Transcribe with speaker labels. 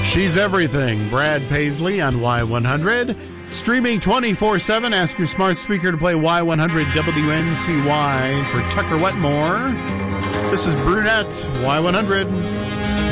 Speaker 1: She's Everything, Brad Paisley on Y100. Streaming 24/7. Ask your smart speaker to play Y100 WNCY for Tucker Wetmore. This is Brunette, Y100.